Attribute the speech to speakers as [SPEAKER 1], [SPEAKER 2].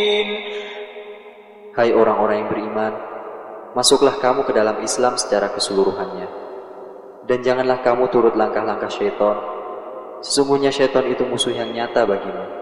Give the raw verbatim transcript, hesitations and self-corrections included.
[SPEAKER 1] Hai orang-orang yang beriman, masuklah kamu ke dalam Islam secara keseluruhannya. Dan janganlah kamu turut langkah-langkah syaitan. Sesungguhnya syaitan itu musuh yang nyata bagimu.